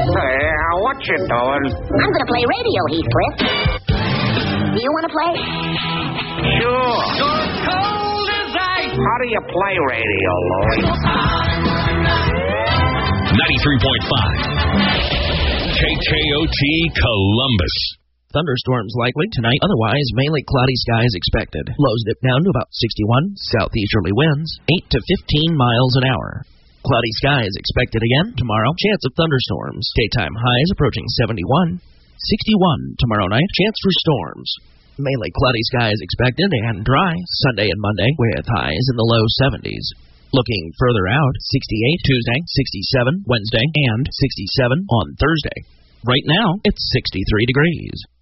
What you doing? I'm going to play radio, Heathcliff. Do you want to play? Sure. You're cold as ice. How do you play radio, Louie? 93.5 KKOT Columbus. Thunderstorms likely tonight, otherwise mainly cloudy skies expected. Lows dip down to about 61, southeasterly winds 8 to 15 miles an hour. Cloudy skies expected again tomorrow, chance of thunderstorms. Daytime highs approaching 71, 61 tomorrow night, chance for storms. Mainly cloudy skies expected and dry Sunday and Monday with highs in the low 70s. Looking further out, 68 Tuesday, 67 Wednesday, and 67 on Thursday. Right now, it's 63 degrees.